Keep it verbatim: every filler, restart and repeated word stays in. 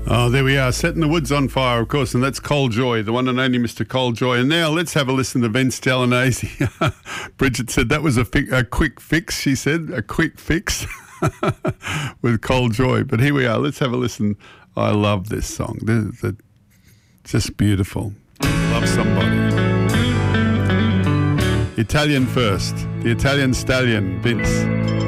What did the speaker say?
Oh, there we are, setting the woods on fire, of course, and that's Cole Joy, the one and only Mister Cole Joy. And now let's have a listen to Vince Jallanese. Bridget said that was a, fi- a quick fix, she said, a quick fix with Cole Joy. But here we are, let's have a listen. I love this song. The, the, just beautiful. Love Somebody. Italian first, the Italian stallion, Vince.